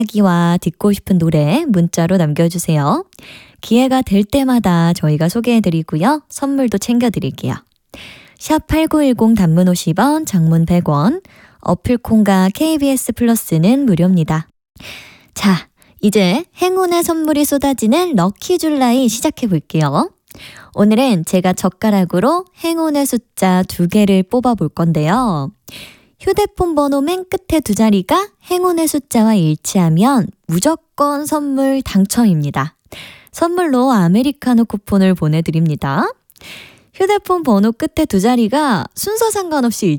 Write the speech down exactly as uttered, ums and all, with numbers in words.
이야기와 듣고 싶은 노래 문자로 남겨주세요. 기회가 될 때마다 저희가 소개해드리고요. 선물도 챙겨드릴게요. 샵 팔구일공 단문 오십 원, 장문 백 원, 어플콘과 케이비에스 플러스는 무료입니다. 자, 이제 행운의 선물이 쏟아지는 럭키 줄라이 시작해볼게요. 오늘은 제가 젓가락으로 행운의 숫자 두 개를 뽑아볼 건데요. 휴대폰 번호 맨 끝에 두 자리가 행운의 숫자와 일치하면 무조건 선물 당첨입니다. 선물로 아메리카노 쿠폰을 보내드립니다. 휴대폰 번호 끝에 두 자리가 순서 상관없이